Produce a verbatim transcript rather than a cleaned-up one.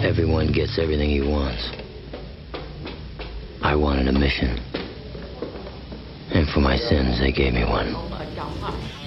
Everyone gets everything he wants. I wanted a mission. And for my sins, they gave me one.